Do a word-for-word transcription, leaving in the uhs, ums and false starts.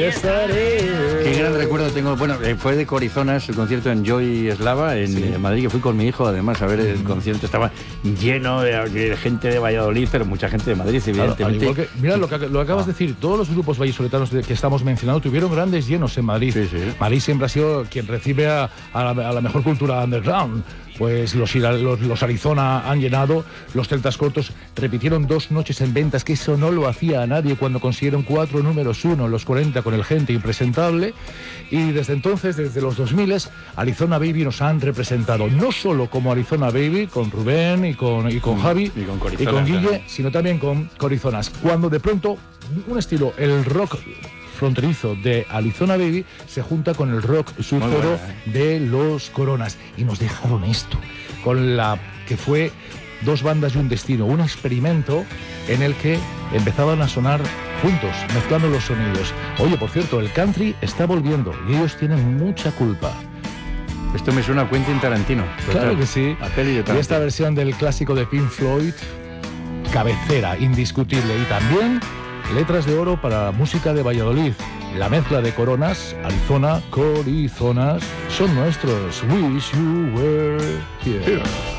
estaré. Qué gran recuerdo tengo. Bueno, fue de Corizonas, el concierto en Joy Eslava, en sí. Madrid, que fui con mi hijo, además, a ver el concierto. Estaba lleno de, de gente de Valladolid, pero mucha gente de Madrid, evidentemente. Claro, que, mira, lo que lo acabas ah. de decir, todos los grupos vallisoletanos que estamos mencionando tuvieron grandes llenos en Madrid. Sí, sí. Madrid siempre ha sido quien recibe a, a, la, a la mejor cultura underground. Pues los, los, los Arizona han llenado, los Celtas Cortos repitieron dos noches en ventas, que eso no lo hacía a nadie cuando consiguieron cuatro números uno, los cuarenta con el Gente Impresentable, y desde entonces, desde los dos mil, Arizona Baby nos han representado, no solo como Arizona Baby, con Rubén y con, y con Javi, y con, y con Guille, también. Sino también con Corizonas, cuando de pronto un estilo, el rock fronterizo de Arizona Baby se junta con el rock súfero ¿eh? de los Coronas, y nos dejaron esto con la que fue Dos bandas y un destino, un experimento en el que empezaban a sonar juntos, mezclando los sonidos. Oye, por cierto, el country está volviendo y ellos tienen mucha culpa. Esto me suena a Quentin Tarantino. Claro que sí. A peli de Tarantino. Y esta versión del clásico de Pink Floyd, cabecera, indiscutible, y también letras de oro para música de Valladolid. La mezcla de Coronas, Arizona, Corizonas, son nuestros. Wish You Were Here.